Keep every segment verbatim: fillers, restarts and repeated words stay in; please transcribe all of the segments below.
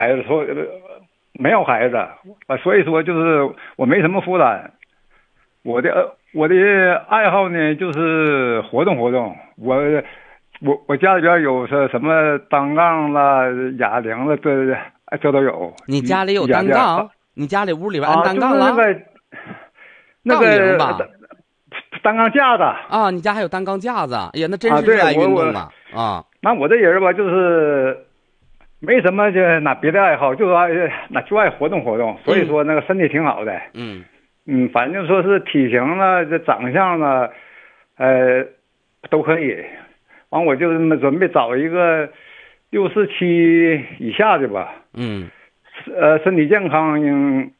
孩子，说没有孩子，啊，所以说就是我没什么负担。我的我的爱好呢，就是活动活动。我我我家里边有什什么单杠啦、哑铃了，这这都有。 你家里有单杠？你家里屋里边安单杠了？ 啊，就是那个那个吧， 单杠架子啊，你家还有单杠架子？哎呀，那真是热爱运动啊！啊， 那我这人吧，就是没什么就那别的爱好，就爱那就爱活动活动，所以说那个身体挺好的。 嗯嗯，反正说是体型呢，这长相呢，呃，都可以。完，我就准备找一个六十七以下的吧。 嗯， 呃，身体健康，嗯，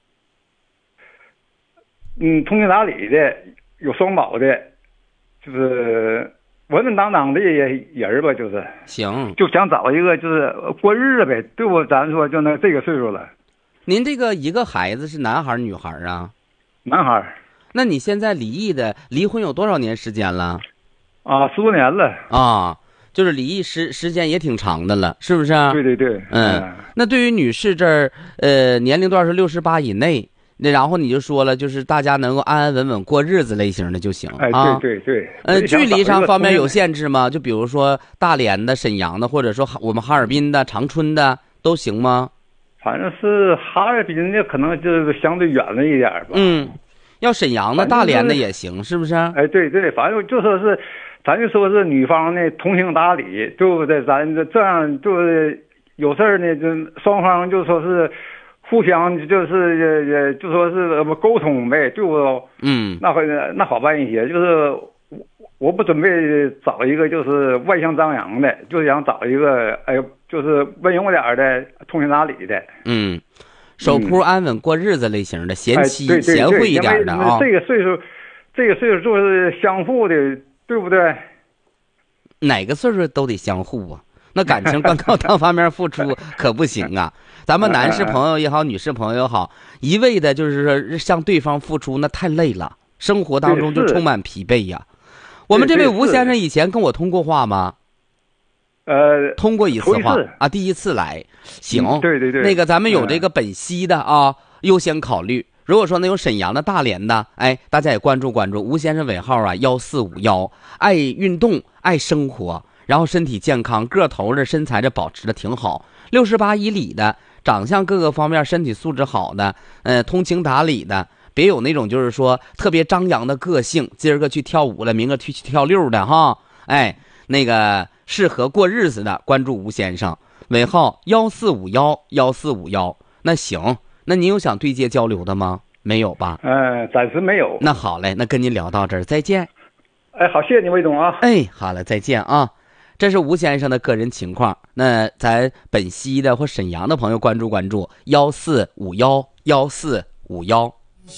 嗯，通情达理的，有双保的，就是稳稳当当的人吧，就是行， 就想找一个就是过日子呗，对不？咱说就那这个岁数了。 您这个一个孩子是男孩女孩啊？ 男孩。 那你现在离异的离婚有多少年时间了？ 啊，十多年了。 啊，就是离异时时间也挺长的了，是不是？ 对对对。 嗯， 嗯那对于女士这儿，呃，年龄段是六十八以内，那然后你就说了，就是大家能够安安稳稳过日子类型的就行哎， 啊。 对对对。 呃，距离上方面有限制吗？就比如说大连的、沈阳的，或者说我们哈尔滨的、长春的都行吗？ 反正是哈尔滨的，可能就是相对远了一点吧。 嗯，要沈阳的、大连的也行，是不是？ 哎，对对，反正就说是，咱就说是女方呢通情达理，对不对？咱这样就是有事儿呢，就双方就说是互相就是也也就说是沟通呗，对不？ 嗯， 那会那好办一些。就是我我不准备找一个就是外向张扬的，就想找一个哎，就是温柔点的、通情达理的。 嗯，守铺安稳过日子类型的，贤妻、 哎、对对对， 贤惠一点的啊。 这个岁数，这个岁数就是相互的，对不对？ 哪个岁数都得相互啊。那感情光靠单方面付出可不行啊。咱们男士朋友也好，女士朋友也好，一味的就是说向对方付出，那太累了，生活当中就充满疲惫呀。我们这位吴先生以前跟我通过话吗？ 呃， 通过一次话啊，第一次来，行， 嗯、对对对， 那个咱们有这个本溪的啊，优先考虑。如果说那有沈阳的、大连的，哎，大家也关注关注。吴先生尾号啊，幺四五幺，爱运动，爱生活，然后身体健康，个头的身材这保持的挺好，六十八以里的，长相各个方面身体素质好的，呃，通情达理的，别有那种就是说特别张扬的个性，今儿个去跳舞了，明个去去跳六的哈，哎，那个适合过日子的，关注吴先生，尾号幺四五幺幺四五幺。那行，那您有想对接交流的吗？没有吧？ 呃，暂时没有。 那好嘞，那跟您聊到这儿，再见。 哎，好，谢谢你，魏总啊。 哎，好了，再见啊。这是吴先生的个人情况，那咱本溪的或沈阳的朋友关注关注幺四五幺幺四五幺。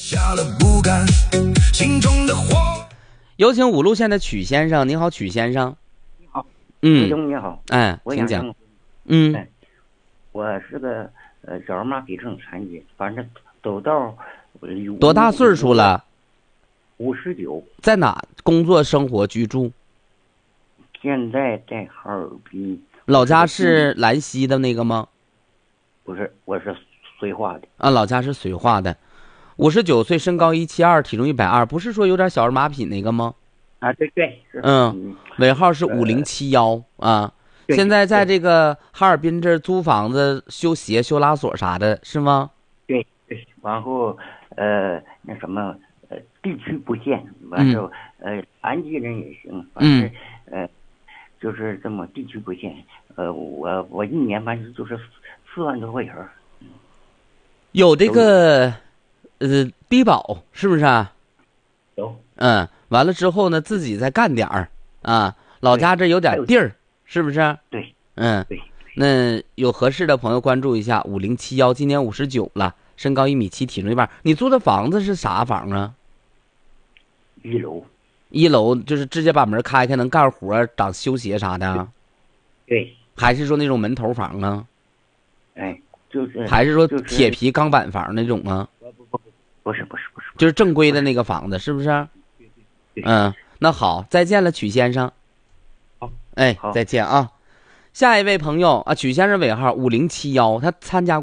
有请五路线的曲先生，你好，曲先生。 你好， 嗯， 魏总你好， 哎，请讲。嗯、 哎，我是个呃小儿麻痹症残疾，反正走道。 多大岁数了？ 五十九。 在哪工作、生活、居住？ 现在在哈尔滨。 老家是兰溪的那个吗？ 不是，我是绥化的。 啊，老家是绥化的。五十九岁，身高一七二，体重一百二，不是说有点小儿麻痹那个吗？ 啊，对对，是。 嗯，尾号是五零七幺啊。现在在这个哈尔滨这租房子、修鞋、修拉锁啥的，是吗？ 对对，然后呃那什么呃地区不限，完之后、嗯、呃残疾人也行，反正、嗯、呃就是这么地区不限。呃我我一年反正就是四万多块钱。 有这个呃低保是不是啊？ 有。 嗯，完了之后呢，自己再干点儿啊，老家这有点地儿。是不是？ 对， 嗯， 对。 那有合适的朋友关注一下五零七幺，今年五十九了，身高一米七，体重一百。你租的房子是啥房啊？ 一楼。 一楼就是直接把门开开，能干活、长修鞋啥的。 对。 还是说那种门头房啊？ 哎，就是。 还是说铁皮钢板房那种啊？ 不不不，不是不是不是， 就是正规的那个房子，是不是？ 对对对。 嗯，那好，再见了，曲先生。哎，再见啊！ 下一位朋友啊，曲先生尾号五零七幺，他参加